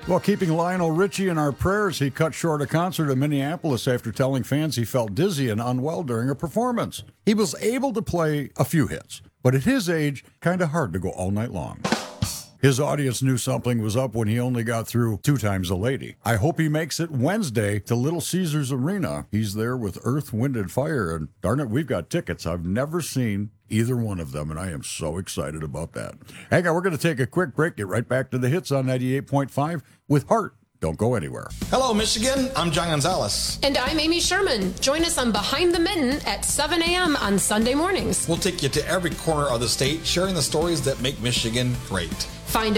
Well, keeping Lionel Richie in our prayers, he cut short a concert in Minneapolis after telling fans he felt dizzy and unwell during a performance. He was able to play a few hits, but at his age, kind of hard to go all night long. His audience knew something was up when he only got through 2 Times a Lady. I hope he makes it Wednesday to Little Caesars Arena. He's there with Earth, Wind, and Fire, and darn it, we've got tickets. I've never seen either one of them, and I am so excited about that. Hang on, we're going to take a quick break, get right back to the hits on 98.5 with Heart. Don't go anywhere. Hello, Michigan. I'm John Gonzalez. And I'm Amy Sherman. Join us on Behind the Mitten at 7 a.m. on Sunday mornings. We'll take you to every corner of the state, sharing the stories that make Michigan great. Find